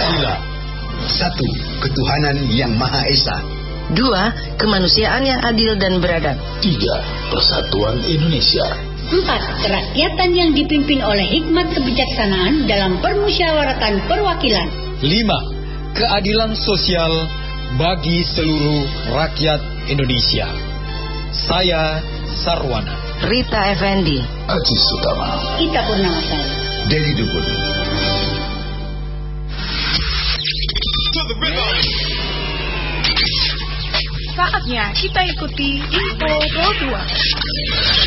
Pancasila. 1. Ketuhanan yang Maha Esa. 2. Kemanusiaan yang adil dan beradab. 3. Persatuan Indonesia. 4. Kerakyatan yang dipimpin oleh hikmat kebijaksanaan dalam permusyawaratan perwakilan. 5. Keadilan sosial bagi seluruh rakyat Indonesia. Saya Sarwana. Rita Effendi. Aji Sutama. Ita Purnamasari. Dedi Dukun. Saatnya kita ikuti Info 22.